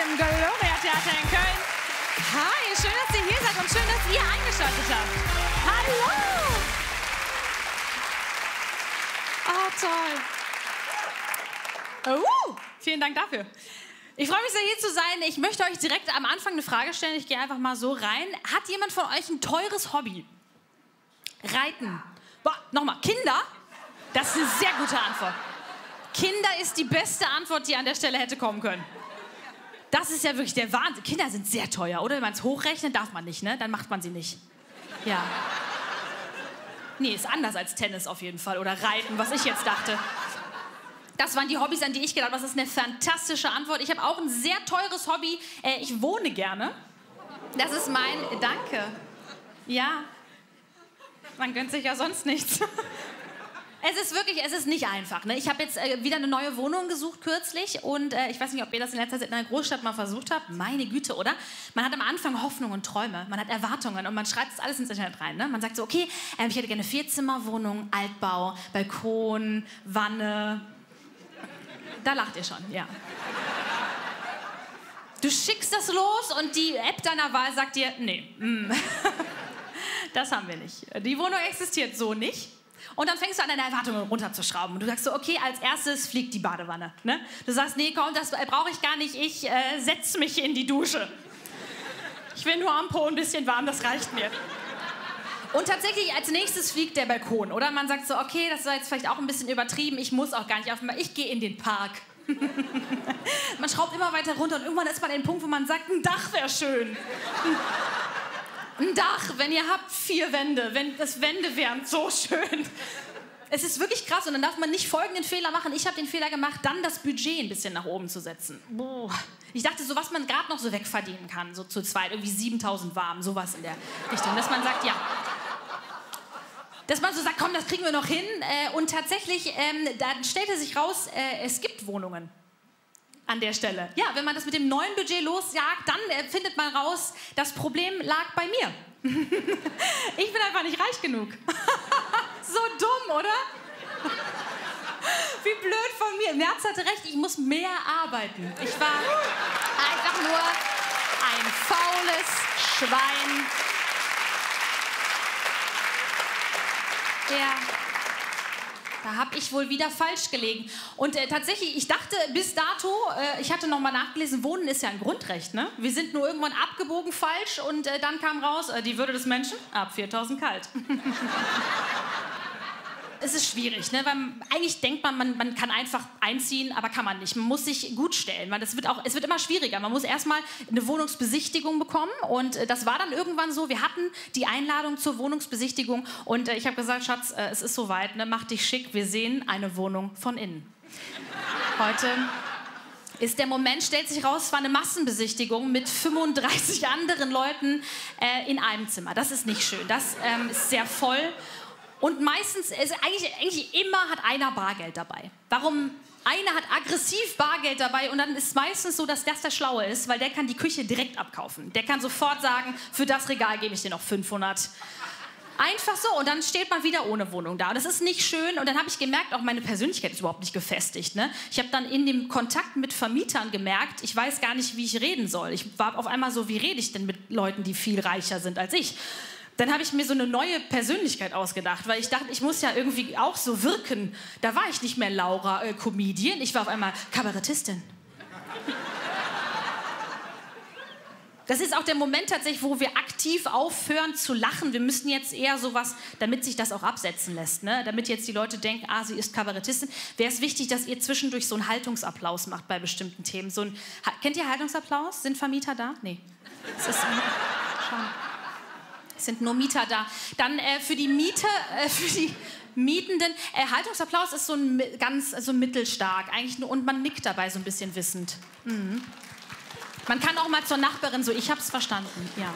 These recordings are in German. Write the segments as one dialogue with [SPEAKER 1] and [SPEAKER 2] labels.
[SPEAKER 1] im Gloria Theater in Köln. Hi, schön, dass ihr hier seid und schön, dass ihr eingeschaltet habt. Hallo! Oh, toll. Vielen Dank dafür. Ich freue mich sehr, hier zu sein. Ich möchte euch direkt am Anfang eine Frage stellen. Ich gehe einfach mal so rein. Hat jemand von euch ein teures Hobby? Reiten. Boah, nochmal, Kinder? Das ist eine sehr gute Antwort. Kinder ist die beste Antwort, die an der Stelle hätte kommen können. Das ist ja wirklich der Wahnsinn. Kinder sind sehr teuer, oder? Wenn man es hochrechnet, darf man nicht, ne? Dann macht man sie nicht. Ja. Nee, ist anders als Tennis auf jeden Fall. Oder Reiten, was ich jetzt dachte. Das waren die Hobbys, an die ich gedacht habe. Das ist eine fantastische Antwort. Ich habe auch ein sehr teures Hobby. Ich wohne gerne. Das ist mein... Danke. Ja. Man gönnt sich ja sonst nichts. Es ist nicht einfach. Ne? Ich habe jetzt wieder eine neue Wohnung gesucht kürzlich und ich weiß nicht, ob ihr das in letzter Zeit in einer Großstadt mal versucht habt. Meine Güte, oder? Man hat am Anfang Hoffnung und Träume, man hat Erwartungen und man schreibt das alles ins Internet rein. Ne? Man sagt so, okay, ich hätte gerne eine 4-Zimmer-Wohnung, Altbau, Balkon, Wanne. Da lacht ihr schon, ja. Du schickst das los und die App deiner Wahl sagt dir, nee, das haben wir nicht. Die Wohnung existiert so nicht. Und dann fängst du an, deine Erwartungen runterzuschrauben. Und du sagst so, okay, als erstes fliegt die Badewanne. Ne? Du sagst, nee, komm, das brauche ich gar nicht. Ich setze mich in die Dusche. Ich will nur am Po ein bisschen warm, das reicht mir. Und tatsächlich als nächstes fliegt der Balkon, oder? Man sagt so, okay, das war jetzt vielleicht auch ein bisschen übertrieben. Ich muss auch gar nicht auf den Balkon. Ich gehe in den Park. Man schraubt immer weiter runter und irgendwann ist man an den Punkt, wo man sagt, ein Dach wäre schön. Ein Dach, wenn ihr habt 4 Wände, wenn das Wände wären, so schön. Es ist wirklich krass und dann darf man nicht folgenden Fehler machen. Ich habe den Fehler gemacht, dann das Budget ein bisschen nach oben zu setzen. Boah. Ich dachte so, was man gerade noch so wegverdienen kann, so zu zweit, irgendwie 7.000 warm, sowas in der Richtung. Dass man sagt, ja. Dass man so sagt, komm, das kriegen wir noch hin. Und tatsächlich, dann stellte sich raus, es gibt Wohnungen. An der Stelle. Ja, wenn man das mit dem neuen Budget losjagt, dann findet man raus, das Problem lag bei mir. Ich bin einfach nicht reich genug. So dumm, oder? Wie blöd von mir. Merz hatte recht, ich muss mehr arbeiten. Ich war einfach nur ein faules Schwein. Ja. Da habe ich wohl wieder falsch gelegen. Und tatsächlich, ich dachte bis dato, ich hatte noch mal nachgelesen, Wohnen ist ja ein Grundrecht. Ne? Wir sind nur irgendwann abgebogen falsch und dann kam raus, die Würde des Menschen, ab 4.000 kalt. Es ist schwierig, ne? Weil eigentlich denkt man kann einfach einziehen, aber kann man nicht. Man muss sich gut stellen, weil es wird immer schwieriger. Man muss erstmal eine Wohnungsbesichtigung bekommen und das war dann irgendwann so. Wir hatten die Einladung zur Wohnungsbesichtigung und ich habe gesagt, Schatz, es ist soweit, ne? Mach dich schick, wir sehen eine Wohnung von innen. Heute ist der Moment, stellt sich raus, es war eine Massenbesichtigung mit 35 anderen Leuten in einem Zimmer. Das ist nicht schön, das ist sehr voll. Und meistens, eigentlich immer hat einer Bargeld dabei. Warum? Einer hat aggressiv Bargeld dabei und dann ist es meistens so, dass das der Schlaue ist, weil der kann die Küche direkt abkaufen. Der kann sofort sagen, für das Regal gebe ich dir noch 500. Einfach so und dann steht man wieder ohne Wohnung da. Und das ist nicht schön und dann habe ich gemerkt, auch meine Persönlichkeit ist überhaupt nicht gefestigt. Ne? Ich habe dann in dem Kontakt mit Vermietern gemerkt, ich weiß gar nicht, wie ich reden soll. Ich war auf einmal so, wie rede ich denn mit Leuten, die viel reicher sind als ich? Dann habe ich mir so eine neue Persönlichkeit ausgedacht, weil ich dachte, ich muss ja irgendwie auch so wirken. Da war ich nicht mehr Laura, Comedian, ich war auf einmal Kabarettistin. Das ist auch der Moment tatsächlich, wo wir aktiv aufhören zu lachen. Wir müssen jetzt eher sowas, damit sich das auch absetzen lässt, ne? Damit jetzt die Leute denken, sie ist Kabarettistin, wäre es wichtig, dass ihr zwischendurch so einen Haltungsapplaus macht bei bestimmten Themen. Kennt ihr Haltungsapplaus? Sind Vermieter da? Nee. Das ist, schade. Es sind nur Mieter da. Dann für die Mietenden, Haltungsapplaus ist so mittelstark eigentlich nur, und man nickt dabei so ein bisschen wissend. Mhm. Man kann auch mal zur Nachbarin so, ich hab's verstanden, ja.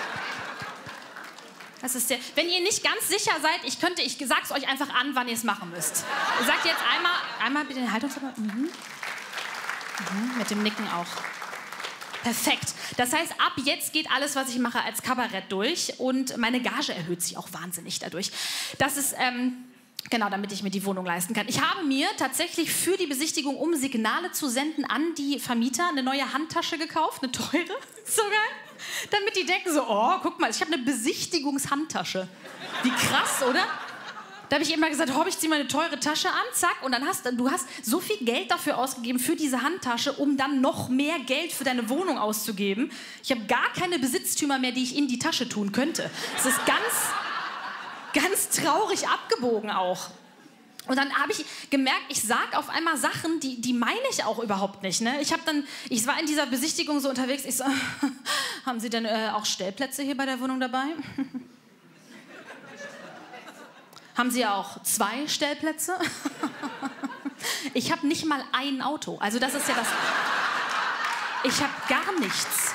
[SPEAKER 1] Das ist wenn ihr nicht ganz sicher seid, ich sag's euch einfach an, wann ihr es machen müsst. Ihr sagt jetzt einmal bitte den Haltungsapplaus. Mhm. Mhm. Mit dem Nicken auch. Perfekt. Das heißt, ab jetzt geht alles, was ich mache, als Kabarett durch und meine Gage erhöht sich auch wahnsinnig dadurch. Das ist Genau, damit ich mir die Wohnung leisten kann. Ich habe mir tatsächlich für die Besichtigung, um Signale zu senden an die Vermieter, eine neue Handtasche gekauft, eine teure, so geil. Damit die denken so, oh, guck mal, ich habe eine Besichtigungshandtasche. Wie krass, oder? Da habe ich immer gesagt, ich ziehe meine teure Tasche an, zack, und dann du hast so viel Geld dafür ausgegeben, für diese Handtasche, um dann noch mehr Geld für deine Wohnung auszugeben. Ich habe gar keine Besitztümer mehr, die ich in die Tasche tun könnte. Es ist ganz traurig abgebogen auch. Und dann habe ich gemerkt, ich sage auf einmal Sachen, die meine ich auch überhaupt nicht. Ne? Ich war in dieser Besichtigung so unterwegs, ich so, haben Sie denn auch Stellplätze hier bei der Wohnung dabei? Haben Sie auch 2 Stellplätze? Ich habe nicht mal ein Auto. Also das ist ja das... Ich habe gar nichts.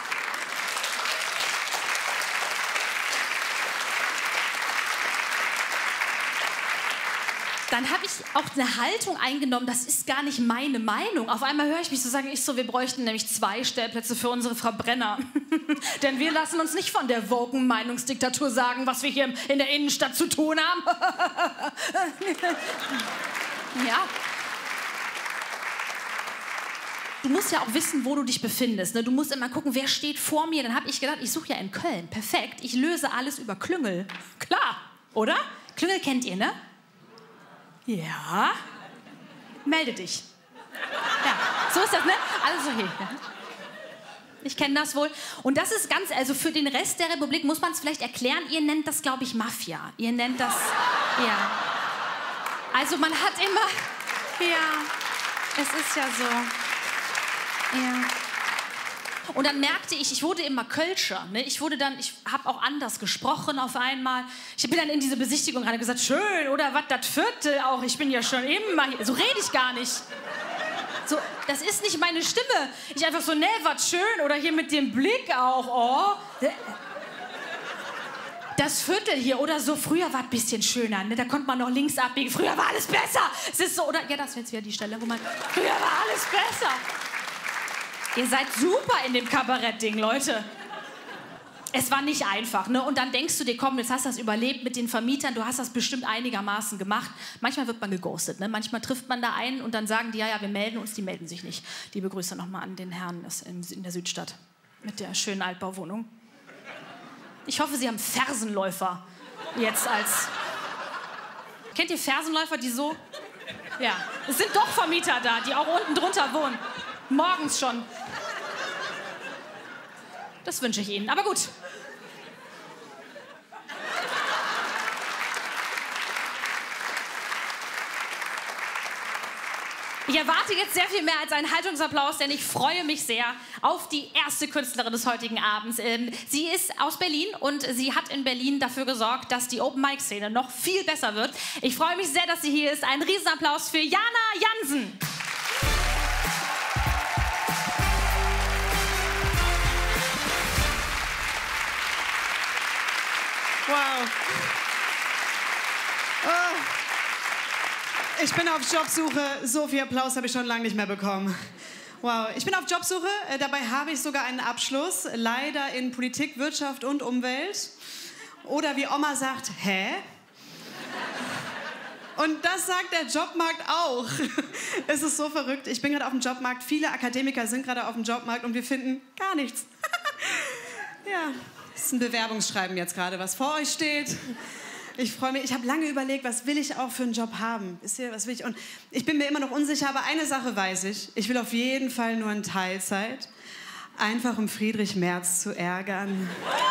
[SPEAKER 1] Dann habe ich auch eine Haltung eingenommen, das ist gar nicht meine Meinung. Auf einmal höre ich mich so sagen, wir bräuchten nämlich 2 Stellplätze für unsere Verbrenner. Denn wir lassen uns nicht von der woken Meinungsdiktatur sagen, was wir hier in der Innenstadt zu tun haben. Ja. Du musst ja auch wissen, wo du dich befindest. Ne? Du musst immer gucken, wer steht vor mir. Dann habe ich gedacht, ich suche ja in Köln. Perfekt, ich löse alles über Klüngel. Klar, oder? Klüngel kennt ihr, ne? Ja. Melde dich. Ja, so ist das, ne? Also hier. Ja. Ich kenne das wohl. Und das ist also für den Rest der Republik muss man es vielleicht erklären. Ihr nennt das, glaube ich, Mafia. Ihr nennt das, ja. Also man hat immer, ja, es ist ja so. Ja. Und dann merkte ich wurde immer Kölscher. Ne? Ich habe auch anders gesprochen auf einmal. Ich bin dann in diese Besichtigung rein und gesagt, schön, oder was, das Viertel auch, ich bin ja schon immer hier. So rede ich gar nicht. So, das ist nicht meine Stimme. Ich einfach so, ne, was schön, oder hier mit dem Blick auch, oh. Das Viertel hier, oder so, früher war es ein bisschen schöner, ne? Da konnte man noch links abbiegen, früher war alles besser. Es ist so, oder, ja, das wäre jetzt wieder die Stelle, wo man, früher war alles besser. Ihr seid super in dem Kabarett-Ding, Leute. Es war nicht einfach, ne? Und dann denkst du dir, komm, jetzt hast du das überlebt mit den Vermietern, du hast das bestimmt einigermaßen gemacht. Manchmal wird man geghostet, ne? Manchmal trifft man da einen und dann sagen die, ja, wir melden uns, die melden sich nicht. Liebe Grüße nochmal an den Herrn in der Südstadt mit der schönen Altbauwohnung. Ich hoffe, Sie haben Fersenläufer jetzt als... Kennt ihr Fersenläufer, die so... Ja, es sind doch Vermieter da, die auch unten drunter wohnen. Morgens schon. Das wünsche ich Ihnen. Aber gut. Ich erwarte jetzt sehr viel mehr als einen Haltungsapplaus, denn ich freue mich sehr auf die erste Künstlerin des heutigen Abends. Sie ist aus Berlin und sie hat in Berlin dafür gesorgt, dass die Open-Mic-Szene noch viel besser wird. Ich freue mich sehr, dass sie hier ist. Ein Riesenapplaus für Jana Jansen.
[SPEAKER 2] Wow. Oh. Ich bin auf Jobsuche. So viel Applaus habe ich schon lange nicht mehr bekommen. Wow. Ich bin auf Jobsuche. Dabei habe ich sogar einen Abschluss. Leider in Politik, Wirtschaft und Umwelt. Oder wie Oma sagt, hä? Und das sagt der Jobmarkt auch. Es ist so verrückt. Ich bin gerade auf dem Jobmarkt. Viele Akademiker sind gerade auf dem Jobmarkt und wir finden gar nichts. Ja. Das ist ein Bewerbungsschreiben jetzt gerade, was vor euch steht. Ich freue mich. Ich habe lange überlegt, was will ich auch für einen Job haben? Wisst ihr, was will ich? Und ich bin mir immer noch unsicher, aber eine Sache weiß ich. Ich will auf jeden Fall nur in Teilzeit. Einfach um Friedrich Merz zu ärgern.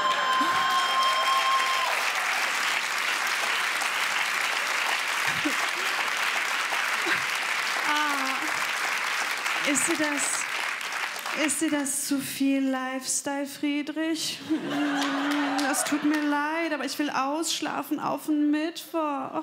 [SPEAKER 2] Ist dir das zu viel Lifestyle, Friedrich? Das tut mir leid, aber ich will ausschlafen auf den Mittwoch.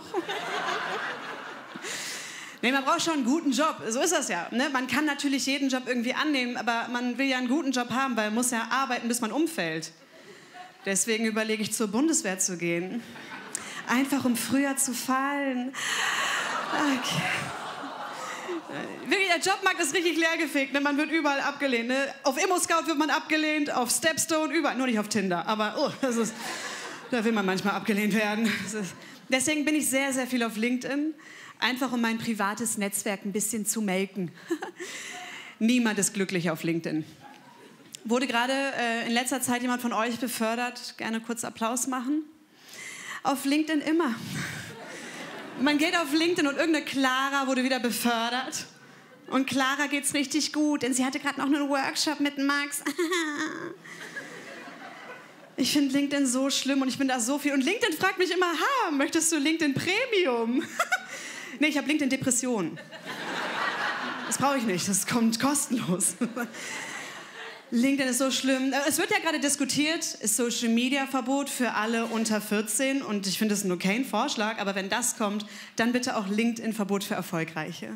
[SPEAKER 2] Nee, man braucht schon einen guten Job. So ist das ja. Ne? Man kann natürlich jeden Job irgendwie annehmen, aber man will ja einen guten Job haben, weil man muss ja arbeiten, bis man umfällt. Deswegen überlege ich, zur Bundeswehr zu gehen. Einfach um früher zu fallen. Okay. Wirklich, der Jobmarkt ist richtig leergefegt. Ne? Man wird überall abgelehnt. Ne? Auf ImmoScout wird man abgelehnt, auf Stepstone, überall. Nur nicht auf Tinder. Aber da will man manchmal abgelehnt werden. Deswegen bin ich sehr, sehr viel auf LinkedIn, einfach um mein privates Netzwerk ein bisschen zu melken. Niemand ist glücklich auf LinkedIn. Wurde gerade in letzter Zeit jemand von euch befördert? Gerne kurz Applaus machen. Auf LinkedIn immer. Man geht auf LinkedIn und irgendeine Clara wurde wieder befördert. Und Clara geht's richtig gut, denn sie hatte gerade noch einen Workshop mit Max. Ich finde LinkedIn so schlimm und ich bin da so viel. Und LinkedIn fragt mich immer, möchtest du LinkedIn Premium? Nee, ich habe LinkedIn Depression. Das brauche ich nicht, das kommt kostenlos. LinkedIn ist so schlimm. Es wird ja gerade diskutiert, ist Social Media Verbot für alle unter 14 und ich finde das einen okayen Vorschlag, aber wenn das kommt, dann bitte auch LinkedIn Verbot für Erfolgreiche.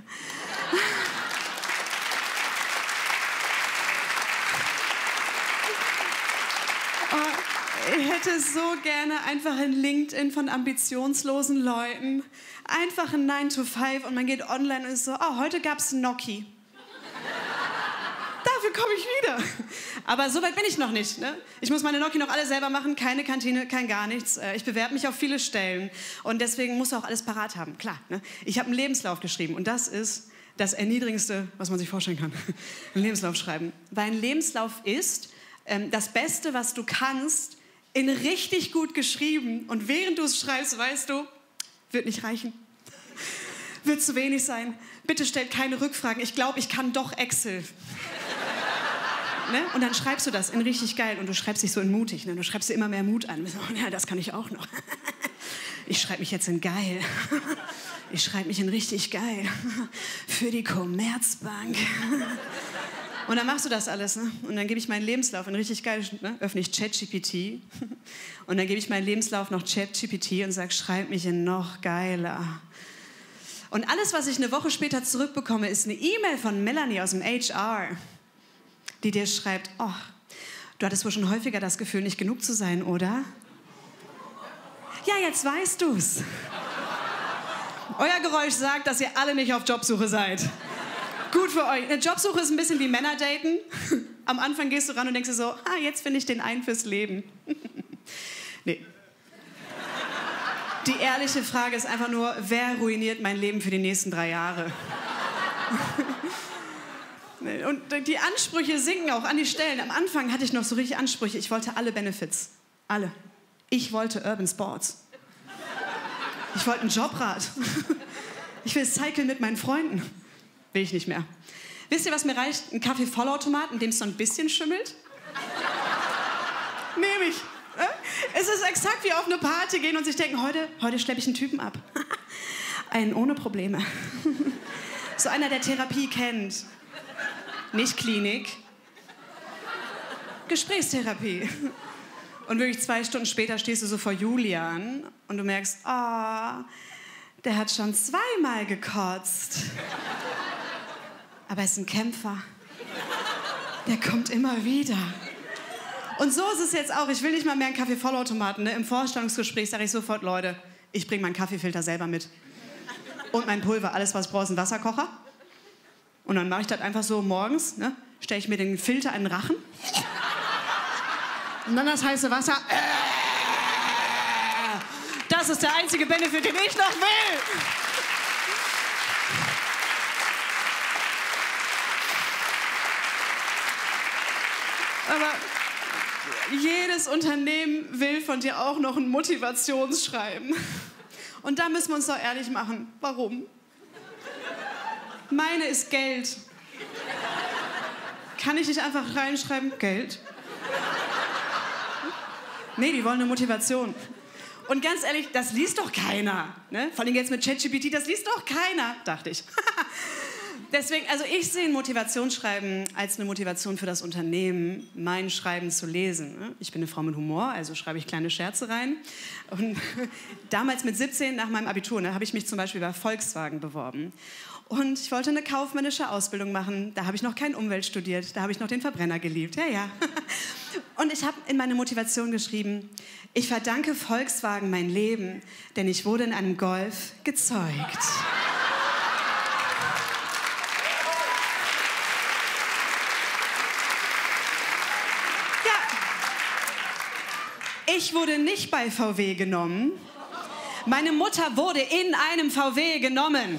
[SPEAKER 2] Ich hätte so gerne einfach ein LinkedIn von ambitionslosen Leuten. Einfach ein 9-to-5 und man geht online und ist so, heute gab's Gnocchi. Dafür komme ich wieder. Aber so weit bin ich noch nicht. Ne? Ich muss meine Gnocchi noch alle selber machen, keine Kantine, kein gar nichts. Ich bewerbe mich auf viele Stellen und deswegen musst du auch alles parat haben. Klar, ne? Ich habe einen Lebenslauf geschrieben und das ist das Erniedrigendste, was man sich vorstellen kann. Einen Lebenslauf schreiben. Weil ein Lebenslauf ist das Beste, was du kannst, in richtig gut geschrieben. Und während du es schreibst, weißt du, wird nicht reichen. Wird zu wenig sein. Bitte stellt keine Rückfragen. Ich glaube, ich kann doch Excel. Ne? Und dann schreibst du das in richtig geil. Und du schreibst dich so in mutig. Ne? Du schreibst dir immer mehr Mut an. So, ja, das kann ich auch noch. Ich schreibe mich jetzt in geil. Ich schreibe mich in richtig geil. Für die Commerzbank. Und dann machst du das alles, ne? Und dann gebe ich meinen Lebenslauf in richtig geil, ne? Öffne ich ChatGPT. Und dann gebe ich meinen Lebenslauf noch ChatGPT und sage, schreib mich in noch geiler. Und alles, was ich eine Woche später zurückbekomme, ist eine E-Mail von Melanie aus dem HR, die dir schreibt, du hattest wohl schon häufiger das Gefühl, nicht genug zu sein, oder? Ja, jetzt weißt du's. Euer Geräusch sagt, dass ihr alle nicht auf Jobsuche seid. Gut für euch. Eine Jobsuche ist ein bisschen wie Männer daten. Am Anfang gehst du ran und denkst dir so, jetzt finde ich den einen fürs Leben. Nee. Die ehrliche Frage ist einfach nur, wer ruiniert mein Leben für die nächsten 3 Jahre? Und die Ansprüche sinken auch an die Stellen. Am Anfang hatte ich noch so richtig Ansprüche. Ich wollte alle Benefits. Alle. Ich wollte Urban Sports. Ich wollte einen Jobrad. Ich will cyclen mit meinen Freunden. Will ich nicht mehr. Wisst ihr, was mir reicht? Ein Kaffee-Vollautomat, in dem es so ein bisschen schimmelt? Nehme ich. Es ist exakt wie auf eine Party gehen und sich denken, heute schleppe ich einen Typen ab. Einen ohne Probleme. So einer, der Therapie kennt. Nicht Klinik. Gesprächstherapie. Und wirklich 2 Stunden später stehst du so vor Julian und du merkst, der hat schon 2-mal gekotzt. Aber er ist ein Kämpfer. Der kommt immer wieder. Und so ist es jetzt auch. Ich will nicht mal mehr einen Kaffee-Vollautomaten. Ne? Im Vorstellungsgespräch sage ich sofort, Leute, ich bringe meinen Kaffeefilter selber mit. Und mein Pulver. Alles, was ich brauche, ist ein Wasserkocher. Und dann mache ich das einfach so morgens. Ne? Stelle ich mir den Filter in den Rachen. Und dann das heiße Wasser. Das ist der einzige Benefit, den ich noch will. Aber jedes Unternehmen will von dir auch noch ein Motivationsschreiben. Und da müssen wir uns doch ehrlich machen. Warum? Meine ist Geld. Kann ich nicht einfach reinschreiben, Geld? Nee, die wollen eine Motivation. Und ganz ehrlich, das liest doch keiner. Ne? Vor allem jetzt mit ChatGPT, das liest doch keiner, dachte ich. Deswegen, also ich sehe ein Motivationsschreiben als eine Motivation für das Unternehmen, mein Schreiben zu lesen. Ich bin eine Frau mit Humor, also schreibe ich kleine Scherze rein. Und damals mit 17, nach meinem Abitur, habe ich mich zum Beispiel bei Volkswagen beworben. Und ich wollte eine kaufmännische Ausbildung machen. Da habe ich noch kein Umwelt studiert, da habe ich noch den Verbrenner geliebt. Ja. Und ich habe in meine Motivation geschrieben, ich verdanke Volkswagen mein Leben, denn ich wurde in einem Golf gezeugt. Ich wurde nicht bei VW genommen, Meine Mutter wurde in einem VW genommen.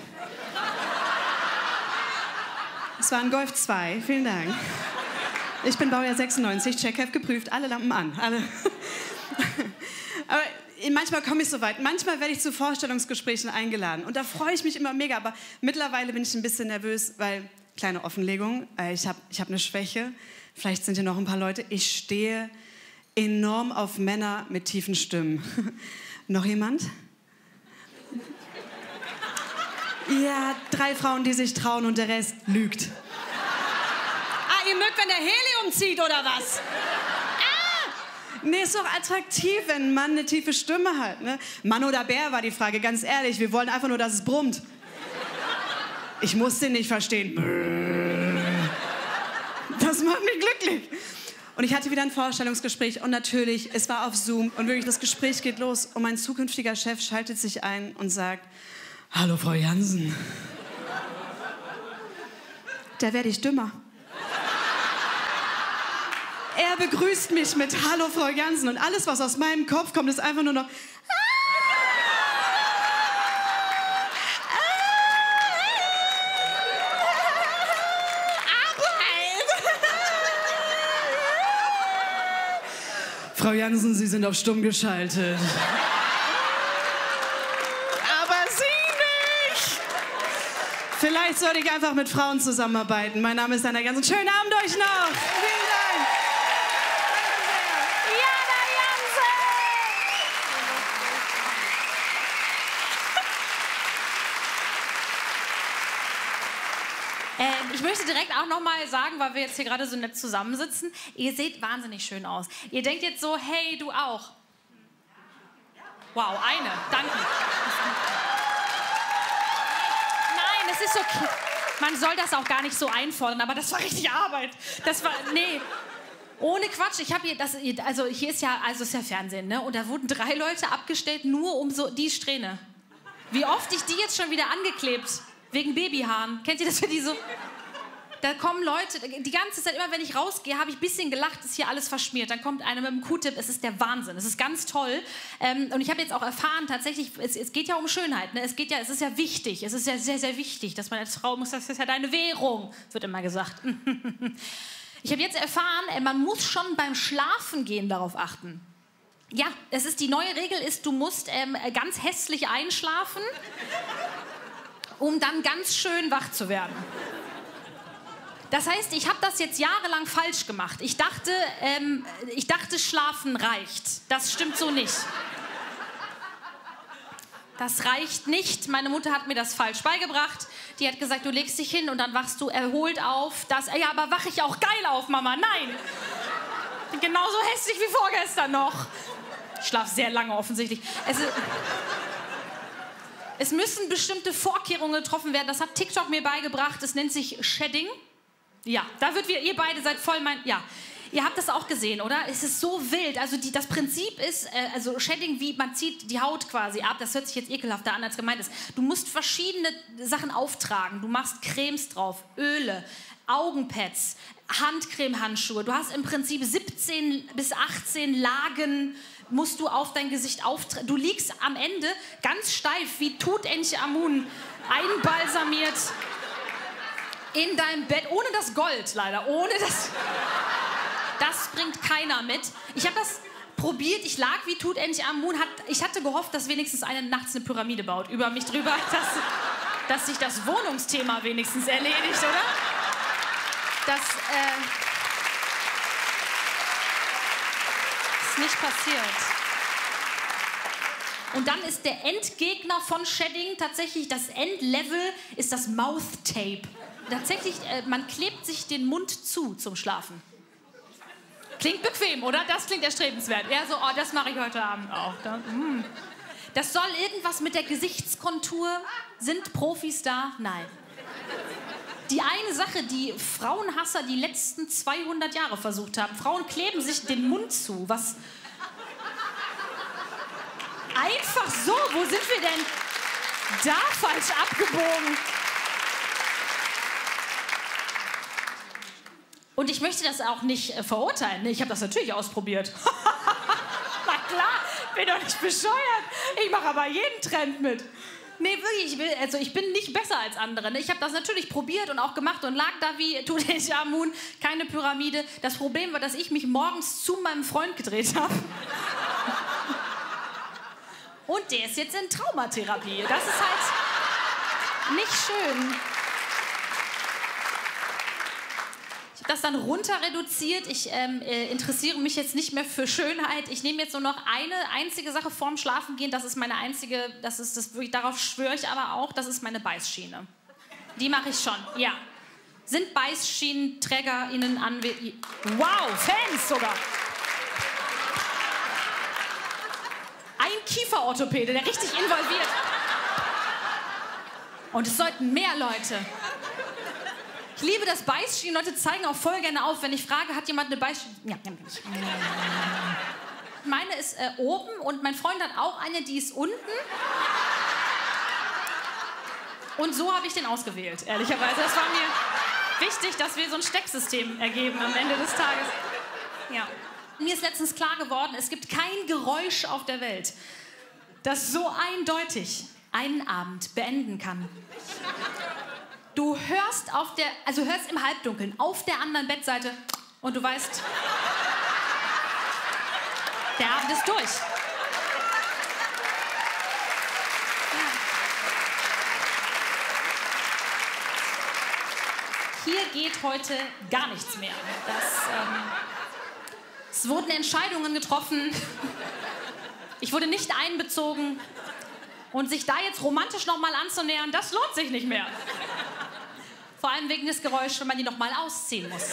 [SPEAKER 2] Es war ein Golf 2, vielen Dank. Ich bin Baujahr 96, Checkheft geprüft, alle Lampen an. Alle. Aber manchmal komme ich so weit. Manchmal werde ich zu Vorstellungsgesprächen eingeladen. Und da freue ich mich immer mega. Aber mittlerweile bin ich ein bisschen nervös, weil, kleine Offenlegung, ich hab eine Schwäche. Vielleicht sind hier noch ein paar Leute. Ich stehe enorm auf Männer mit tiefen Stimmen. Noch jemand? Ja, 3 Frauen, die sich trauen und der Rest lügt. Ah, ihr mögt, wenn der Helium zieht, oder was? Nee, ist doch attraktiv, wenn ein Mann eine tiefe Stimme hat. Ne? Mann oder Bär war die Frage, ganz ehrlich. Wir wollen einfach nur, dass es brummt. Ich muss den nicht verstehen. Das macht mich glücklich. Und ich hatte wieder ein Vorstellungsgespräch und natürlich, es war auf Zoom und wirklich, das Gespräch geht los und mein zukünftiger Chef schaltet sich ein und sagt, hallo, Frau Jansen. Da werde ich dümmer. Er begrüßt mich mit hallo, Frau Jansen und alles, was aus meinem Kopf kommt, ist einfach nur noch Frau Jansen, Sie sind auf stumm geschaltet. Aber Sie nicht! Vielleicht sollte ich einfach mit Frauen zusammenarbeiten. Mein Name ist Anna Jansen. Schönen Abend euch noch! Vielen Dank!
[SPEAKER 1] Jana Jansen! Ich möchte direkt auch noch mal sagen, weil wir jetzt hier gerade so nett zusammensitzen, ihr seht wahnsinnig schön aus. Ihr denkt jetzt so, hey, du auch. Wow, eine, danke. Nein, es ist okay. Man soll das auch gar nicht so einfordern, aber das war richtig Arbeit. Das war, nee. Ohne Quatsch, ich habe hier, hier ist ja, ist ja Fernsehen, ne? Und da wurden 3 Leute abgestellt, nur um so die Strähne. Wie oft ich die jetzt schon wieder angeklebt, wegen Babyhaaren. Kennt ihr das, wenn die so... Da kommen Leute, die ganze Zeit, immer wenn ich rausgehe, habe ich ein bisschen gelacht, ist hier alles verschmiert. Dann kommt einer mit einem Q-Tip, es ist der Wahnsinn, es ist ganz toll. Und ich habe jetzt auch erfahren, tatsächlich, es geht ja um Schönheit, ne? Es ist ja wichtig, es ist ja sehr, sehr wichtig, dass man als Frau muss, das ist ja deine Währung, wird immer gesagt. Ich habe jetzt erfahren, man muss schon beim Schlafen gehen darauf achten. Ja, die neue Regel ist, du musst ganz hässlich einschlafen, um dann ganz schön wach zu werden. Das heißt, ich habe das jetzt jahrelang falsch gemacht. Ich dachte, Schlafen reicht. Das stimmt so nicht. Das reicht nicht. Meine Mutter hat mir das falsch beigebracht. Die hat gesagt, du legst dich hin und dann wachst du erholt auf. Ja, aber wache ich auch geil auf, Mama? Nein. Bin genauso hässlich wie vorgestern noch. Ich schlafe sehr lange offensichtlich. Es müssen bestimmte Vorkehrungen getroffen werden. Das hat TikTok mir beigebracht. Es nennt sich Shedding. Ja, da wird ihr beide seid voll ja. Ihr habt das auch gesehen, oder? Es ist so wild. Also das Prinzip ist, Shedding, wie man zieht die Haut quasi ab. Das hört sich jetzt ekelhafter an, als gemeint ist. Du musst verschiedene Sachen auftragen. Du machst Cremes drauf, Öle, Augenpads, Handcreme-Handschuhe. Du hast im Prinzip 17 bis 18 Lagen, musst du auf dein Gesicht auftragen. Du liegst am Ende ganz steif, wie Tutanchamun, einbalsamiert in deinem Bett, ohne das Gold leider, ohne das... Das bringt keiner mit. Ich habe das probiert, ich lag wie Tutanchamun. Ich hatte gehofft, dass wenigstens einer nachts eine Pyramide baut über mich drüber, dass sich das Wohnungsthema wenigstens erledigt, oder? Das ist nicht passiert. Und dann ist der Endgegner von Shedding tatsächlich, das Endlevel ist das Mouth Tape. Tatsächlich, man klebt sich den Mund zu zum Schlafen. Klingt bequem, oder? Das klingt erstrebenswert. Ja, so, oh, das mache ich heute Abend auch. Das soll irgendwas mit der Gesichtskontur. Sind Profis da? Nein. Die eine Sache, die Frauenhasser die letzten 200 Jahre versucht haben. Frauen kleben sich den Mund zu. Was? Einfach so. Wo sind wir denn da falsch abgebogen? Und ich möchte das auch nicht verurteilen. Ich habe das natürlich ausprobiert. Na klar, bin doch nicht bescheuert. Ich mache aber jeden Trend mit. Nee, wirklich, ich bin nicht besser als andere. Ne? Ich habe das natürlich probiert und auch gemacht und lag da wie Tutanchamun, keine Pyramide. Das Problem war, dass ich mich morgens zu meinem Freund gedreht habe. Und der ist jetzt in Traumatherapie. Das ist halt nicht schön. Ich habe das dann runter reduziert. Ich interessiere mich jetzt nicht mehr für Schönheit. Ich nehme jetzt nur noch eine einzige Sache vorm Schlafengehen. Das ist meine einzige, darauf schwöre ich aber auch, das ist meine Beißschiene. Die mache ich schon, ja. Sind BeißschienenträgerInnen anwesend? Wow, Fans sogar. Ein Kieferorthopäde, der richtig involviert. Und es sollten mehr Leute. Ich liebe das Beißschienen. Leute zeigen auch voll gerne auf, wenn ich frage, hat jemand eine Beißschiene? Ja. Meine ist oben und mein Freund hat auch eine, die ist unten. Und so habe ich den ausgewählt, ehrlicherweise. Das war mir wichtig, dass wir so ein Stecksystem ergeben am Ende des Tages. Ja. Mir ist letztens klar geworden, es gibt kein Geräusch auf der Welt, das so eindeutig einen Abend beenden kann. Du hörst hörst im Halbdunkeln auf der anderen Bettseite und du weißt, der Abend ist durch. Hier geht heute gar nichts mehr. Es wurden Entscheidungen getroffen. Ich wurde nicht einbezogen. Und sich da jetzt romantisch nochmal anzunähern, das lohnt sich nicht mehr. Vor allem wegen des Geräuschs, wenn man die nochmal ausziehen muss.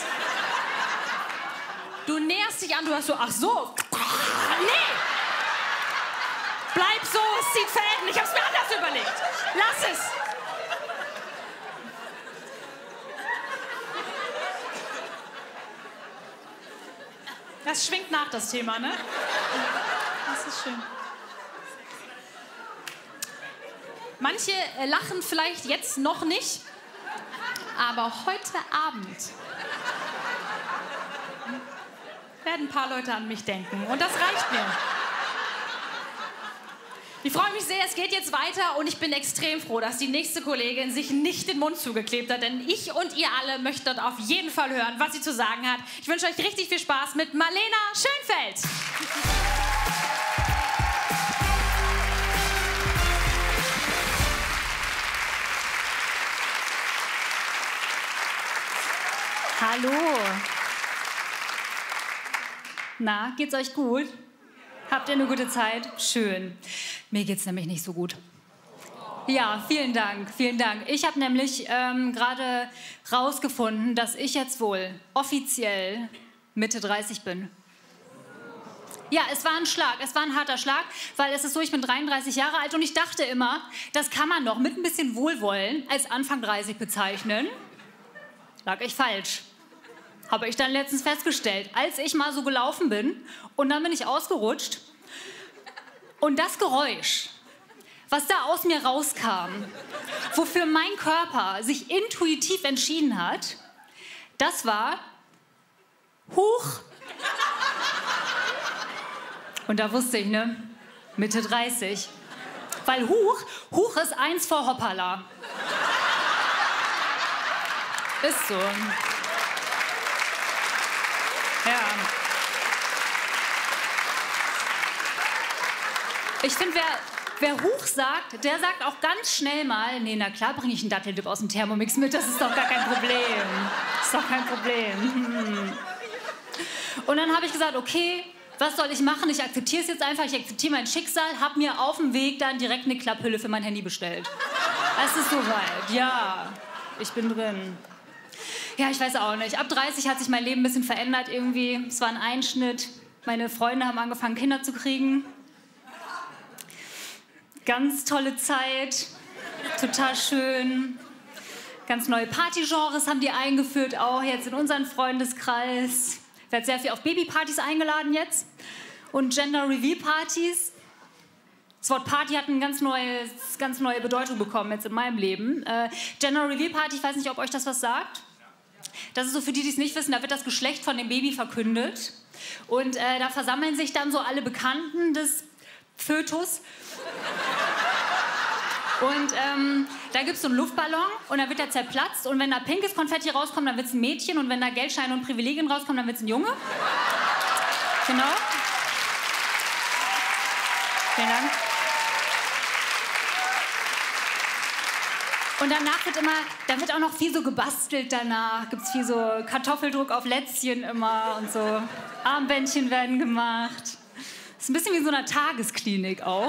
[SPEAKER 1] Du näherst dich an, du hörst so, ach so. Nee! Bleib so, es zieht Fäden. Ich hab's mir anders überlegt. Lass es. Das schwingt nach, das Thema, ne? Das ist schön. Manche lachen vielleicht jetzt noch nicht, aber heute Abend werden ein paar Leute an mich denken. Und das reicht mir. Ich freue mich sehr, es geht jetzt weiter und ich bin extrem froh, dass die nächste Kollegin sich nicht den Mund zugeklebt hat, denn ich und ihr alle möchtet auf jeden Fall hören, was sie zu sagen hat. Ich wünsche euch richtig viel Spaß mit Marlena Schönfeld.
[SPEAKER 3] Hallo. Na, geht's euch gut? Habt ihr eine gute Zeit? Schön. Mir geht's nämlich nicht so gut. Ja, vielen Dank, vielen Dank. Ich habe nämlich gerade rausgefunden, dass ich jetzt wohl offiziell Mitte 30 bin. Ja, es war ein Schlag, es war ein harter Schlag, weil es ist so, ich bin 33 Jahre alt und ich dachte immer, das kann man doch mit ein bisschen Wohlwollen als Anfang 30 bezeichnen. Lag ich falsch. Habe ich dann letztens festgestellt, als ich mal so gelaufen bin und dann bin ich ausgerutscht und das Geräusch, was da aus mir rauskam, wofür mein Körper sich intuitiv entschieden hat, das war Huch. Und da wusste ich, ne, Mitte 30. Weil Huch ist eins vor Hoppala. Ist so. Ja. Ich finde, wer Huch sagt, der sagt auch ganz schnell mal, nee, na klar bringe ich einen Datteldip aus dem Thermomix mit, das ist doch gar kein Problem. Das ist doch kein Problem. Und dann habe ich gesagt, okay, was soll ich machen? Ich akzeptiere es jetzt einfach, ich akzeptiere mein Schicksal, habe mir auf dem Weg dann direkt eine Klapphülle für mein Handy bestellt. Es ist soweit, ja, ich bin drin. Ja, ich weiß auch nicht. Ab 30 hat sich mein Leben ein bisschen verändert irgendwie. Es war ein Einschnitt. Meine Freunde haben angefangen, Kinder zu kriegen. Ganz tolle Zeit. Total schön. Ganz neue Partygenres haben die eingeführt, auch jetzt in unseren Freundeskreis. Ich werde sehr viel auf Babypartys eingeladen jetzt. Und Gender-Reveal-Partys. Das Wort Party hat eine ganz neue Bedeutung bekommen jetzt in meinem Leben. Gender-Reveal-Party, ich weiß nicht, ob euch das was sagt. Das ist so für die, die es nicht wissen, da wird das Geschlecht von dem Baby verkündet. Und da versammeln sich dann so alle Bekannten des Fötus Und da gibt es so einen Luftballon und dann wird der zerplatzt. Und wenn da pinkes Konfetti rauskommt, dann wird es ein Mädchen. Und wenn da Geldscheine und Privilegien rauskommen, dann wird es ein Junge. Genau. Vielen Dank. Und danach wird da wird auch noch viel so gebastelt danach. Gibt es viel so Kartoffeldruck auf Lätzchen immer und so. Armbändchen werden gemacht. Ist ein bisschen wie in so einer Tagesklinik auch.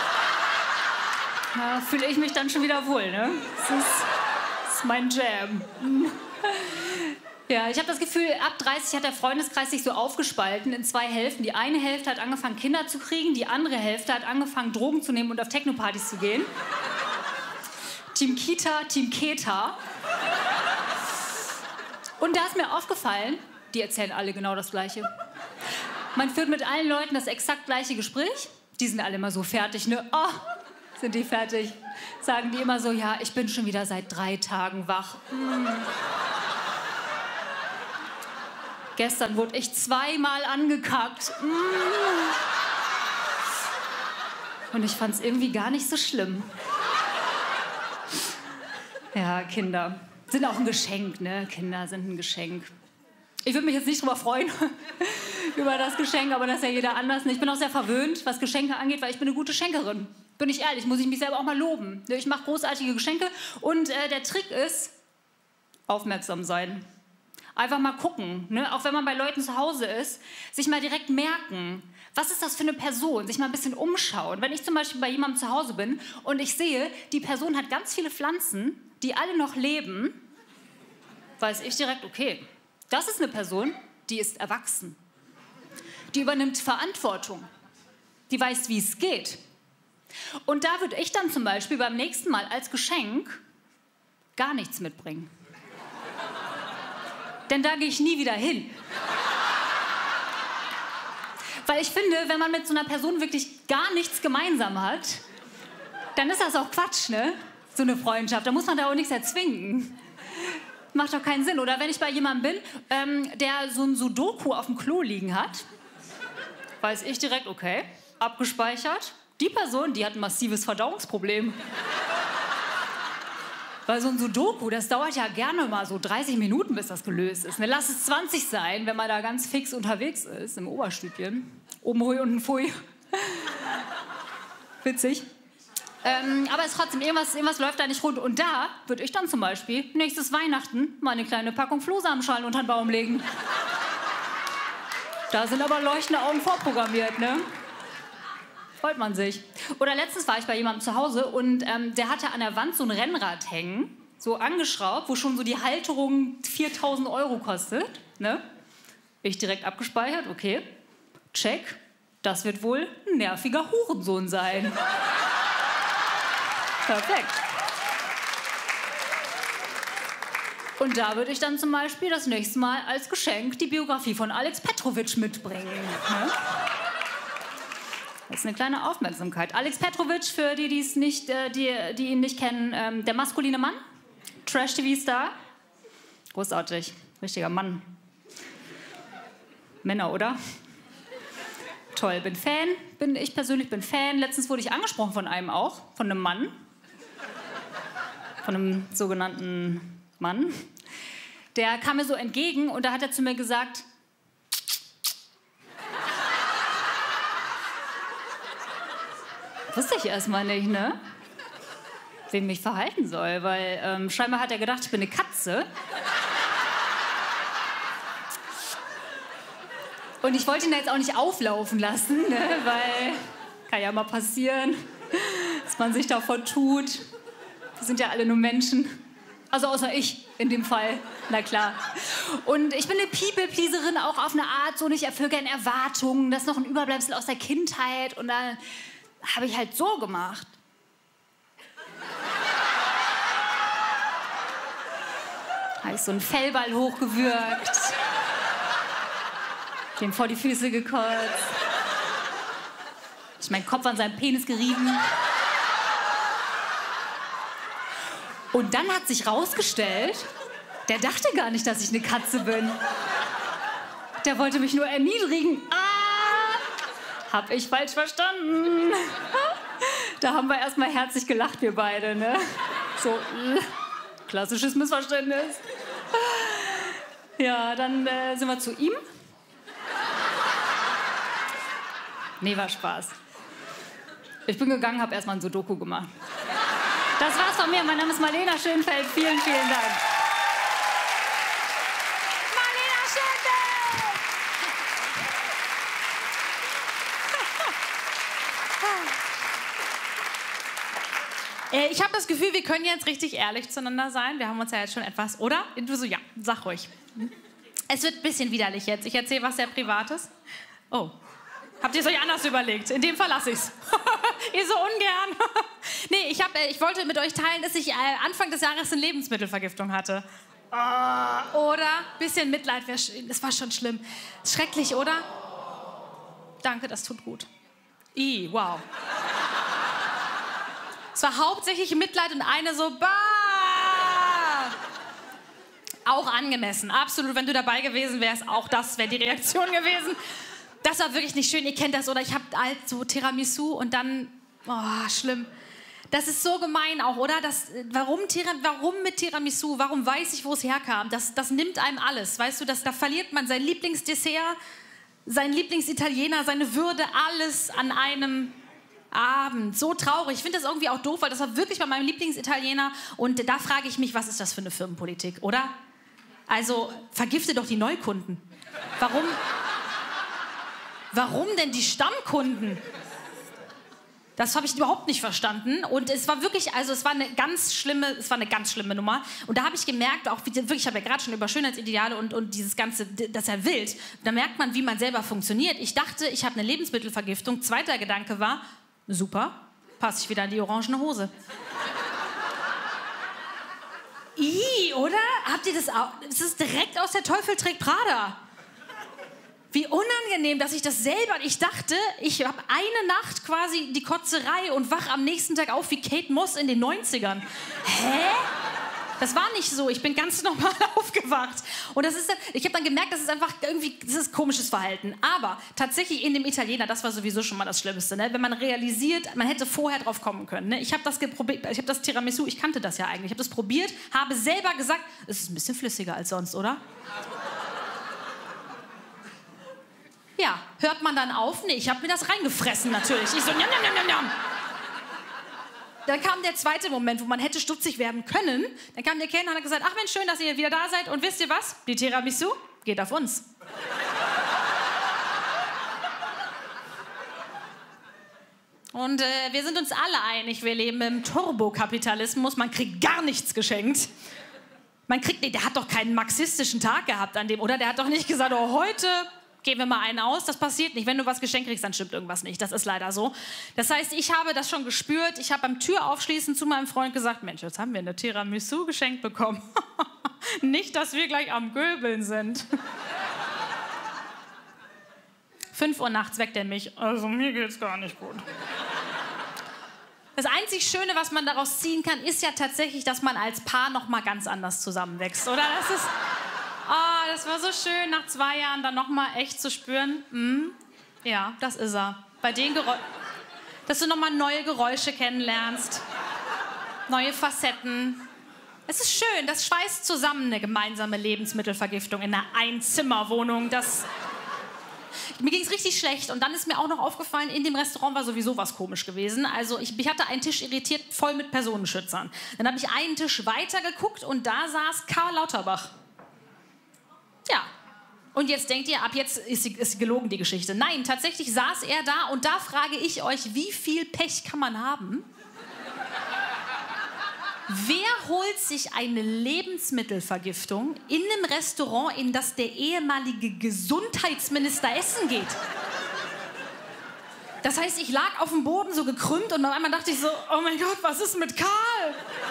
[SPEAKER 3] Da fühle ich mich dann schon wieder wohl, ne? Das ist mein Jam. Ja, ich habe das Gefühl, ab 30 hat der Freundeskreis sich so aufgespalten in zwei Hälften. Die eine Hälfte hat angefangen, Kinder zu kriegen, die andere Hälfte hat angefangen, Drogen zu nehmen und auf Techno-Partys zu gehen. Team Kita, Team Keta. Und da ist mir aufgefallen, die erzählen alle genau das Gleiche. Man führt mit allen Leuten das exakt gleiche Gespräch. Die sind alle immer so fertig, ne? Oh, sind die fertig? Sagen die immer so, ja, ich bin schon wieder seit 3 Tagen wach. Gestern wurde ich 2-mal angekackt. Und ich fand es irgendwie gar nicht so schlimm. Ja, Kinder sind auch ein Geschenk, ne? Kinder sind ein Geschenk. Ich würde mich jetzt nicht drüber freuen, über das Geschenk, aber das ist ja jeder anders. Ich bin auch sehr verwöhnt, was Geschenke angeht, weil ich bin eine gute Schenkerin. Bin ich ehrlich, muss ich mich selber auch mal loben. Ich mache großartige Geschenke und der Trick ist, aufmerksam sein. Einfach mal gucken, ne? Auch wenn man bei Leuten zu Hause ist, sich mal direkt merken, was ist das für eine Person, sich mal ein bisschen umschauen. Wenn ich zum Beispiel bei jemandem zu Hause bin und ich sehe, die Person hat ganz viele Pflanzen, die alle noch leben, weiß ich direkt, okay, das ist eine Person, die ist erwachsen. Die übernimmt Verantwortung. Die weiß, wie es geht. Und da würde ich dann zum Beispiel beim nächsten Mal als Geschenk gar nichts mitbringen. Denn da gehe ich nie wieder hin. Weil ich finde, wenn man mit so einer Person wirklich gar nichts gemeinsam hat, dann ist das auch Quatsch, ne? So eine Freundschaft. Da muss man da auch nichts erzwingen. Macht doch keinen Sinn. Oder wenn ich bei jemandem bin, der so ein Sudoku auf dem Klo liegen hat, weiß ich direkt, okay, abgespeichert. Die Person, die hat ein massives Verdauungsproblem. Weil so ein Sudoku, das dauert ja gerne mal so 30 Minuten, bis das gelöst ist. Ne? Lass es 20 sein, wenn man da ganz fix unterwegs ist, im Oberstübchen. Oben hui, unten pfui. Witzig. Aber es ist trotzdem, irgendwas läuft da nicht rund. Und da würde ich dann zum Beispiel nächstes Weihnachten mal eine kleine Packung Flohsamenschalen unter den Baum legen. Da sind aber leuchtende Augen vorprogrammiert, ne? Freut man sich. Oder letztens war ich bei jemandem zu Hause und der hatte an der Wand so ein Rennrad hängen, so angeschraubt, wo schon so die Halterung 4.000 € kostet. Ne? Ich direkt abgespeichert, okay, check, das wird wohl ein nerviger Hurensohn sein. Perfekt. Und da würde ich dann zum Beispiel das nächste Mal als Geschenk die Biografie von Alex Petrovic mitbringen. Ne? Das ist eine kleine Aufmerksamkeit. Alex Petrovic, für die, die ihn nicht kennen, der maskuline Mann, Trash-TV-Star. Großartig, richtiger Mann. Männer, oder? Toll, ich persönlich bin Fan. Letztens wurde ich angesprochen von einem auch, von einem Mann. Von einem sogenannten Mann. Der kam mir so entgegen und da hat er zu mir gesagt, wusste ich erstmal nicht, ne? Wie ich mich verhalten soll, weil scheinbar hat er gedacht, ich bin eine Katze. Und ich wollte ihn da jetzt auch nicht auflaufen lassen, ne? Weil kann ja mal passieren, dass man sich davon tut. Wir sind ja alle nur Menschen. Also außer ich in dem Fall, na klar. Und ich bin eine People-Pleaserin auch auf eine Art, so nicht erfülle gerne Erwartungen. Das ist noch ein Überbleibsel aus der Kindheit und dann habe ich halt so gemacht. Habe ich so einen Fellball hochgewürgt, dem vor die Füße gekotzt, ich meinen Kopf an seinen Penis gerieben. Und dann hat sich rausgestellt, der dachte gar nicht, dass ich eine Katze bin. Der wollte mich nur erniedrigen. Hab ich falsch verstanden. Da haben wir erstmal herzlich gelacht, wir beide, ne? So, klassisches Missverständnis. Ja, dann sind wir zu ihm. Nee, war Spaß. Ich bin gegangen, habe erstmal ein Sudoku gemacht. Das war's von mir. Mein Name ist Marlena Schönfeld. Vielen, vielen Dank.
[SPEAKER 1] Marlena Schönfeld! Ich habe das Gefühl, wir können jetzt richtig ehrlich zueinander sein. Wir haben uns ja jetzt schon etwas, oder? Du so, ja, sag ruhig. Es wird ein bisschen widerlich jetzt. Ich erzähle was sehr Privates. Oh. Habt ihr es euch anders überlegt? In dem Fall lasse ich's. Ihr so ungern. Nee, ich wollte mit euch teilen, dass ich Anfang des Jahres eine Lebensmittelvergiftung hatte. Oder? Bisschen Mitleid wäre schön. Das war schon schlimm. Schrecklich, oder? Danke, das tut gut. Wow. Es war hauptsächlich Mitleid und eine so, bah! Auch angemessen, absolut. Wenn du dabei gewesen wärst, auch das wäre die Reaktion gewesen. Das war wirklich nicht schön, ihr kennt das, oder? Ich habe halt so Tiramisu und dann, schlimm. Das ist so gemein auch, oder? Warum mit Tiramisu? Warum weiß ich, wo es herkam? Das nimmt einem alles, weißt du? Da verliert man sein Lieblingsdessert, sein Lieblingsitaliener, seine Würde, alles an einem Abend. So traurig. Ich finde das irgendwie auch doof, weil das war wirklich bei meinem Lieblingsitaliener. Und da frage ich mich, was ist das für eine Firmenpolitik, oder? Also, vergifte doch die Neukunden. Warum denn die Stammkunden? Das habe ich überhaupt nicht verstanden. Und es war wirklich, also es war eine ganz schlimme Nummer. Und da habe ich gemerkt, auch wirklich, ich habe ja gerade schon über Schönheitsideale und dieses Ganze, das ist ja wild. Da merkt man, wie man selber funktioniert. Ich dachte, ich habe eine Lebensmittelvergiftung. Zweiter Gedanke war, super, passe ich wieder in die orangene Hose. Oder? Habt ihr das auch? Das ist direkt aus der Teufel trägt Prada. Wie unangenehm, dass ich das selber... Ich dachte, ich habe eine Nacht quasi die Kotzerei und wach am nächsten Tag auf wie Kate Moss in den 90ern. Hä? Das war nicht so. Ich bin ganz normal aufgewacht. Und ich habe dann gemerkt, das ist einfach irgendwie... Das ist komisches Verhalten. Aber tatsächlich in dem Italiener, das war sowieso schon mal das Schlimmste. Ne? Wenn man realisiert, man hätte vorher drauf kommen können. Ne? Ich habe das Tiramisu, ich kannte das ja eigentlich. Ich habe das probiert, habe selber gesagt, es ist ein bisschen flüssiger als sonst, oder? Ja, hört man dann auf? Nee, ich habe mir das reingefressen natürlich. Ich so, njam, njam, njam, njam, njam. Dann kam der zweite Moment, wo man hätte stutzig werden können. Dann kam der Kellner und hat gesagt, ach Mensch, schön, dass ihr wieder da seid. Und wisst ihr was? Die Tiramisu geht auf uns. Und wir sind uns alle einig, wir leben im Turbokapitalismus. Man kriegt gar nichts geschenkt. Der hat doch keinen marxistischen Tag gehabt an dem, oder? Der hat doch nicht gesagt, oh, heute... Geben wir mal einen aus, das passiert nicht. Wenn du was geschenkt kriegst, dann stimmt irgendwas nicht. Das ist leider so. Das heißt, ich habe das schon gespürt. Ich habe beim Türaufschließen zu meinem Freund gesagt, Mensch, jetzt haben wir eine Tiramisu geschenkt bekommen. Nicht, dass wir gleich am Göbeln sind. 5 Uhr nachts weckt er mich. Also mir geht's gar nicht gut. Das einzig Schöne, was man daraus ziehen kann, ist ja tatsächlich, dass man als Paar noch mal ganz anders zusammenwächst, oder? Das war so schön, nach 2 Jahren dann noch mal echt zu spüren. Ja, das ist er. Bei den dass du noch mal neue Geräusche kennenlernst, neue Facetten. Es ist schön, das schweißt zusammen, eine gemeinsame Lebensmittelvergiftung in einer Einzimmerwohnung. Mir ging es richtig schlecht und dann ist mir auch noch aufgefallen, in dem Restaurant war sowieso was komisch gewesen. Also ich hatte einen Tisch irritiert, voll mit Personenschützern. Dann habe ich einen Tisch weiter geguckt und da saß Karl Lauterbach. Ja, und jetzt denkt ihr, ab jetzt ist sie gelogen, die Geschichte. Nein, tatsächlich saß er da und da frage ich euch, wie viel Pech kann man haben? Wer holt sich eine Lebensmittelvergiftung in einem Restaurant, in das der ehemalige Gesundheitsminister essen geht? Das heißt, ich lag auf dem Boden so gekrümmt und auf einmal dachte ich so, oh mein Gott, was ist mit Karl?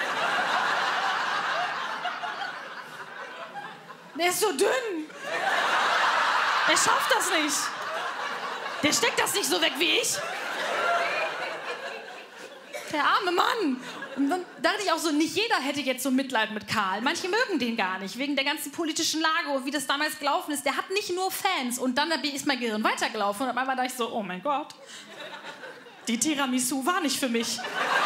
[SPEAKER 1] Der ist so dünn. Er schafft das nicht. Der steckt das nicht so weg wie ich. Der arme Mann. Und dann dachte ich auch so, nicht jeder hätte jetzt so Mitleid mit Karl. Manche mögen den gar nicht, wegen der ganzen politischen Lage und wie das damals gelaufen ist. Der hat nicht nur Fans. Und dann ist mein Gehirn weitergelaufen und auf einmal dachte ich so, oh mein Gott. die Tiramisu war nicht für mich.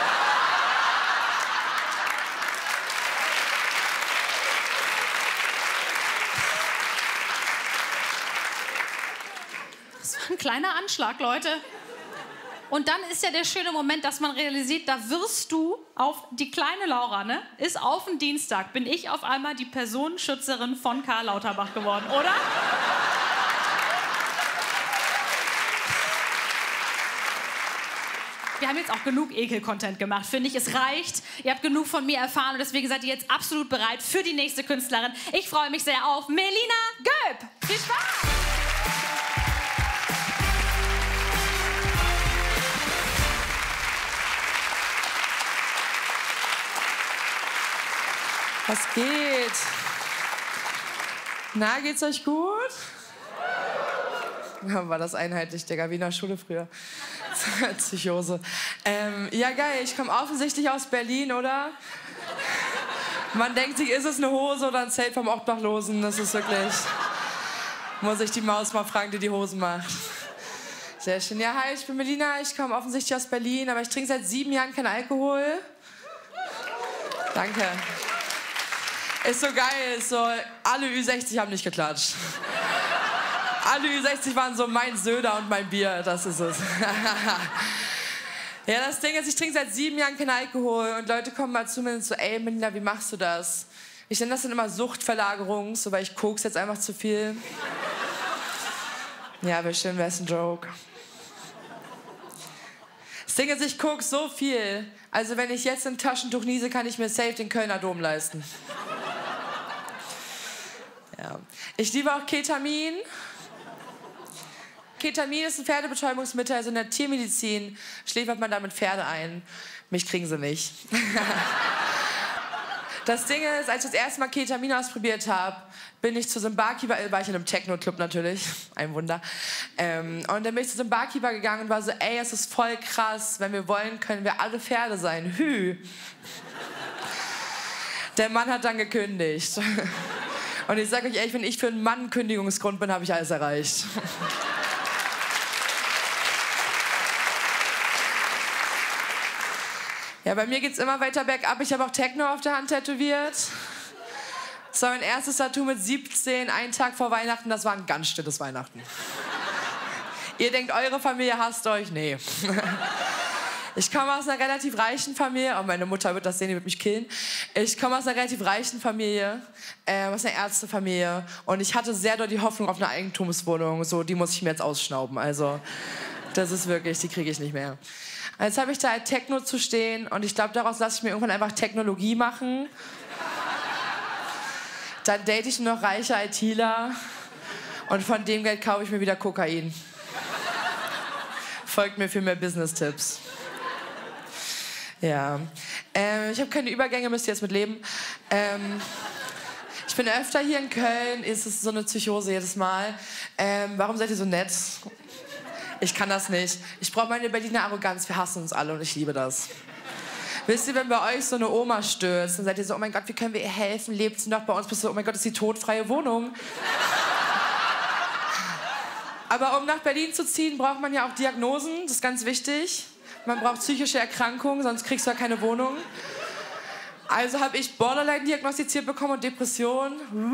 [SPEAKER 1] Das war ein kleiner Anschlag, Leute. Und dann ist ja der schöne Moment, dass man realisiert, da wirst du auf die kleine Laura, ne, ist auf den Dienstag, bin ich auf einmal die Personenschützerin von Karl Lauterbach geworden, oder? Wir haben jetzt auch genug Ekel-Content gemacht, finde ich. Es reicht. Ihr habt genug von mir erfahren und deswegen seid ihr jetzt absolut bereit für die nächste Künstlerin. Ich freue mich sehr auf Melina Göb. Viel Spaß!
[SPEAKER 4] Was geht? Na, geht's euch gut? War das einheitlich, Digga, wie in der Schule früher. Psychose. Ja, geil, ich komme offensichtlich aus Berlin, oder? Man denkt sich, ist es eine Hose oder ein Zelt vom Obdachlosen? Das ist wirklich... Muss ich die Maus mal fragen, die die Hosen macht. Sehr schön. Ja, hi, ich bin Melina, ich komme offensichtlich aus Berlin, aber ich trinke seit 7 Jahren keinen Alkohol. Danke. Ist so geil, ist so, alle Ü60 haben nicht geklatscht. Alle Ü60 waren so mein Söder und mein Bier, das ist es. Ja, das Ding ist, ich trinke seit 7 Jahren keinen Alkohol und Leute kommen mal zu mir und so, ey Melina, wie machst du das? Ich nenne das dann immer Suchtverlagerung, so weil ich kokse jetzt einfach zu viel. Ja, bestimmt wäre es ein Joke. Das Ding ist, ich kokse so viel, also wenn ich jetzt ein Taschentuch niese, kann ich mir safe den Kölner Dom leisten. Ja. Ich liebe auch Ketamin. Ketamin ist ein Pferdebetäubungsmittel, also in der Tiermedizin schläfert man damit Pferde ein. Mich kriegen sie nicht. Das Ding ist, als ich das erste Mal Ketamin ausprobiert habe, bin ich zu so einem Barkeeper, war ich in einem Techno-Club natürlich, ein Wunder. Und dann bin ich zu so einem Barkeeper gegangen und war so, ey, es ist voll krass, wenn wir wollen, können wir alle Pferde sein. Hü. Der Mann hat dann gekündigt. Und ich sage euch ehrlich, wenn ich für einen Mann Kündigungsgrund bin, habe ich alles erreicht. Ja, bei mir geht's immer weiter bergab. Ich habe auch Techno auf der Hand tätowiert. Das war mein erstes Tattoo mit 17, einen Tag vor Weihnachten. Das war ein ganz stilles Weihnachten. Ihr denkt, eure Familie hasst euch? Nee. Ich komme aus einer relativ reichen Familie. Oh, meine Mutter wird das sehen, die wird mich killen. Ich komme aus einer relativ reichen Familie, aus einer Ärztefamilie. Und ich hatte sehr doll die Hoffnung auf eine Eigentumswohnung. So, die muss ich mir jetzt ausschnauben. Also, das ist wirklich, die kriege ich nicht mehr. Jetzt habe ich da halt Techno zu stehen und ich glaube, daraus lasse ich mir irgendwann einfach Technologie machen. Dann date ich nur noch reiche ITler und von dem Geld kaufe ich mir wieder Kokain. Folgt mir für mehr Business-Tipps. Ja. Ich habe keine Übergänge, müsst ihr jetzt mit leben. Ich bin öfter hier in Köln, ist es so eine Psychose jedes Mal. Warum seid ihr so nett? Ich kann das nicht. Ich brauche meine Berliner Arroganz. Wir hassen uns alle und ich liebe das. Wisst ihr, wenn bei euch so eine Oma stürzt, dann seid ihr so, oh mein Gott, wie können wir ihr helfen? Lebt sie noch bei uns? Bist du, oh mein Gott, ist die todfreie Wohnung? Aber um nach Berlin zu ziehen, braucht man ja auch Diagnosen. Das ist ganz wichtig. Man braucht psychische Erkrankungen, sonst kriegst du ja keine Wohnung. Also habe ich Borderline diagnostiziert bekommen und Depression.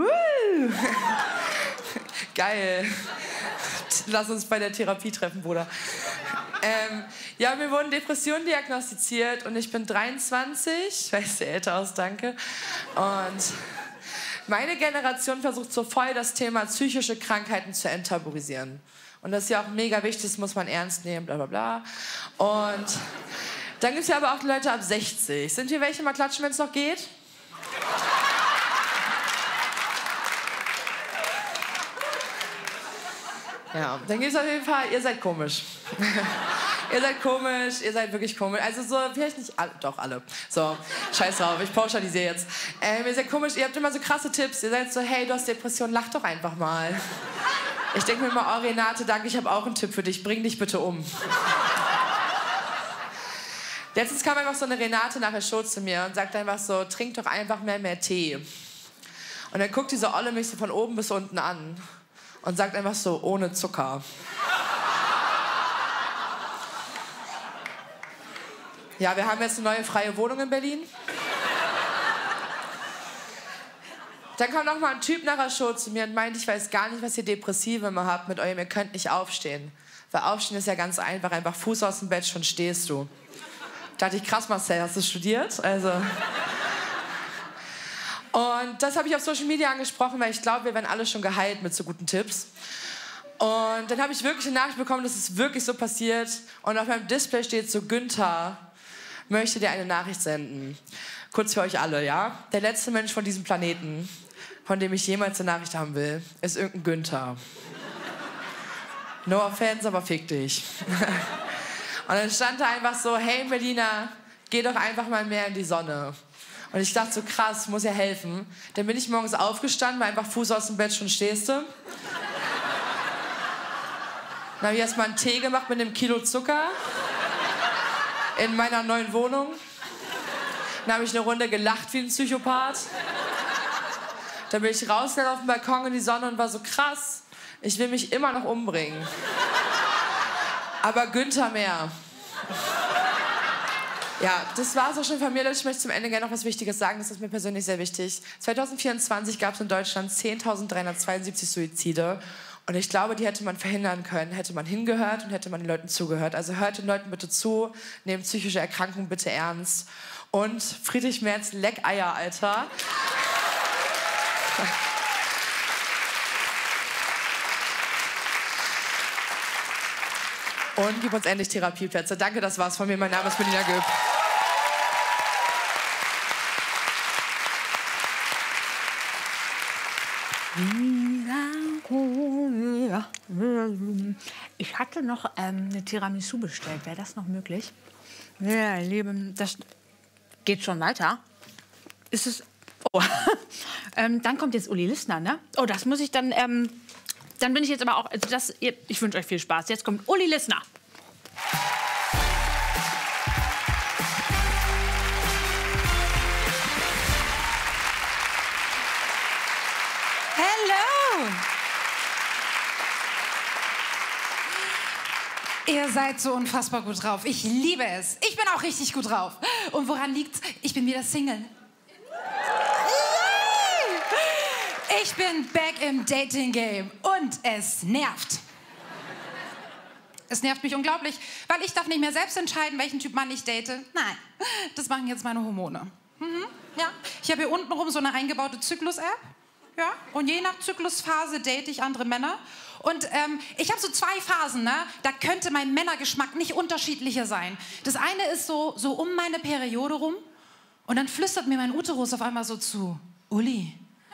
[SPEAKER 4] Geil. Lass uns bei der Therapie treffen, Bruder. Ja, mir wurden Depressionen diagnostiziert und ich bin 23. Ich weiß, sehr älter aus, danke. Und meine Generation versucht so voll, das Thema psychische Krankheiten zu enttabuisieren. Und das ist ja auch mega wichtig, das muss man ernst nehmen, bla bla bla. Und dann gibt es ja aber auch Leute ab 60. Sind hier welche? Mal klatschen, wenn es noch geht? Ja, dann gibt es auf jeden Fall, ihr seid komisch. Ihr seid komisch, ihr seid wirklich komisch. Also so, vielleicht nicht alle, doch alle. So, scheiß drauf, ich pauschalisiere jetzt. Ihr seid komisch, ihr habt immer so krasse Tipps. Ihr seid so, hey, du hast Depression, lach doch einfach mal. Ich denke mir immer, oh Renate, danke, ich habe auch einen Tipp für dich, bring dich bitte um. Letztens kam einfach so eine Renate nach der Show zu mir und sagte einfach so, trink doch einfach mehr Tee. Und dann guckt diese Olle mich so von oben bis unten an und sagt einfach so, ohne Zucker. Ja, wir haben jetzt eine neue freie Wohnung in Berlin. Dann kam noch mal ein Typ nach der Show zu mir und meinte, ich weiß gar nicht, was ihr Depressive immer habt mit eurem, ihr könnt nicht aufstehen. Weil aufstehen ist ja ganz einfach Fuß aus dem Bett, schon stehst du. Da dachte ich, krass Marcel, hast du studiert? Also... Und das habe ich auf Social Media angesprochen, weil ich glaube, wir werden alle schon geheilt mit so guten Tipps. Und dann habe ich wirklich eine Nachricht bekommen, dass es wirklich so passiert. Und auf meinem Display steht so, Günther möchte dir eine Nachricht senden. Kurz für euch alle, ja? Der letzte Mensch von diesem Planeten, von dem ich jemals eine Nachricht haben will, ist irgendein Günther. No offense, aber fick dich. Und dann stand da einfach so, hey Melina, geh doch einfach mal mehr in die Sonne. Und ich dachte so, krass, muss ja helfen. Dann bin ich morgens aufgestanden, war einfach Fuß aus dem Bett, schon stehst du. Dann habe ich erst mal einen Tee gemacht mit einem Kilo Zucker in meiner neuen Wohnung. Dann habe ich eine Runde gelacht wie ein Psychopath. Dann bin ich rausgegangen auf den Balkon in die Sonne und war so, krass, ich will mich immer noch umbringen. Aber Günther mehr. Ja, das war es auch schon von mir. Ich möchte zum Ende gerne noch was Wichtiges sagen. Das ist mir persönlich sehr wichtig. 2024 gab es in Deutschland 10.372 Suizide. Und ich glaube, die hätte man verhindern können, hätte man hingehört und hätte man den Leuten zugehört. Also hört den Leuten bitte zu, nehmt psychische Erkrankungen bitte ernst. Und Friedrich Merz, leck Eier, Alter. Und gib uns endlich Therapieplätze. Danke, das war's von mir. Mein Name ist Melina Göb.
[SPEAKER 5] Ich hatte noch eine Tiramisu bestellt. Wäre das noch möglich? Ja, Lieben, das geht schon weiter. Ist es... Oh. Dann kommt jetzt Uli Listner, ne? Oh, das muss ich dann... Dann bin ich jetzt aber auch... Also ich wünsche euch viel Spaß. Jetzt kommt Uli Listner.
[SPEAKER 6] Hello! Ihr seid so unfassbar gut drauf. Ich liebe es. Ich bin auch richtig gut drauf. Und woran liegt's? Ich bin wieder Single. Ich bin back im Dating-Game und es nervt. Es nervt mich unglaublich, weil ich darf nicht mehr selbst entscheiden, welchen Typ Mann ich date. Nein, das machen jetzt meine Hormone. Ja. Ich habe hier untenrum so eine eingebaute Zyklus-App. Ja. Und je nach Zyklusphase date ich andere Männer. Und ich habe so 2 Phasen, ne? Da könnte mein Männergeschmack nicht unterschiedlicher sein. Das eine ist so um meine Periode rum. Und dann flüstert mir mein Uterus auf einmal so zu. Uli,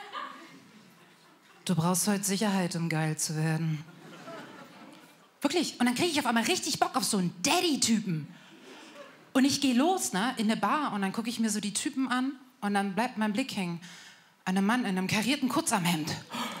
[SPEAKER 6] du brauchst heute Sicherheit, um geil zu werden. Wirklich. Und dann kriege ich auf einmal richtig Bock auf so einen Daddy-Typen. Und ich gehe los, ne, in eine Bar und dann gucke ich mir so die Typen an und dann bleibt mein Blick hängen an einem Mann in einem karierten Kurzarmhemd.